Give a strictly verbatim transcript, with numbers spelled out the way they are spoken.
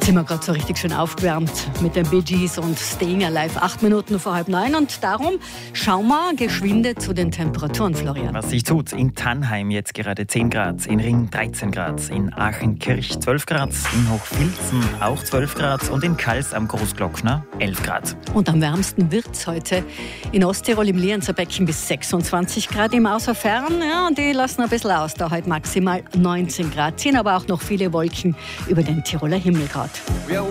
sind wir gerade so richtig schön aufgewärmt mit den Bee Gees und Staying Alive. Acht Minuten vor halb neun und darum schauen wir geschwinde zu den Temperaturen, Florian. Was sich tut, in Tannheim jetzt gerade zehn Grad, in Ring dreizehn Grad, in Aachenkirch zwölf Grad, in Hochfilzen auch zwölf Grad und in Kals am Großglockner elf Grad. Und am wärmsten wird es heute in Osttirol im Lienzer Becken bis sechsundzwanzig Grad, im Außerfern, ja, die lassen ein bisschen aus, da heute maximal neunzehn Grad, ziehen aber auch noch viele Wolken über den Tiroler Himmel gerade.